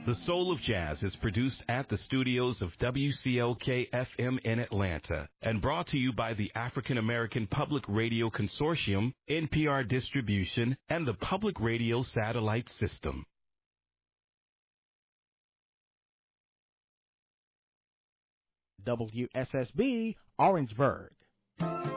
The Soul of Jazz is produced at the studios of WCLK-FM in Atlanta and brought to you by the African American Public Radio Consortium, NPR Distribution, and the Public Radio Satellite System. WSSB, Orangeburg.